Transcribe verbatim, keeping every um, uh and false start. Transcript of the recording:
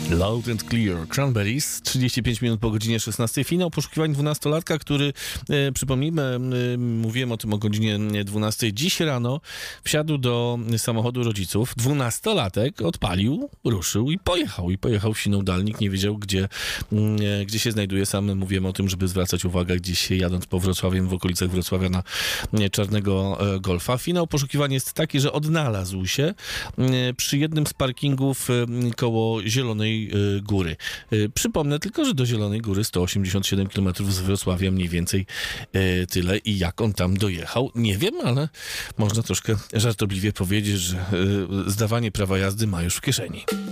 Loud and Clear, Cranberries, trzydzieści pięć minut po godzinie szesnastej. Finał poszukiwań dwunastolatka, który, e, przypomnijmy, e, mówiłem o tym o godzinie dwunastej. Dziś rano wsiadł do samochodu rodziców. Dwunastolatek odpalił, ruszył i pojechał. I pojechał w siną dal. Nikt nie wiedział, gdzie, e, gdzie się znajduje. Sam mówiłem o tym, żeby zwracać uwagę gdzieś jadąc po Wrocławiem, w okolicach Wrocławia na e, Czarnego e, Golfa. Finał poszukiwań jest taki, że odnalazł się e, przy jednym z parkingów e, koło Zielonej Góry. Przypomnę tylko, że do Zielonej Góry sto osiemdziesiąt siedem kilometrów z Wrocławia, mniej więcej tyle. I jak on tam dojechał, nie wiem, ale można troszkę żartobliwie powiedzieć, że zdawanie prawa jazdy ma już w kieszeni.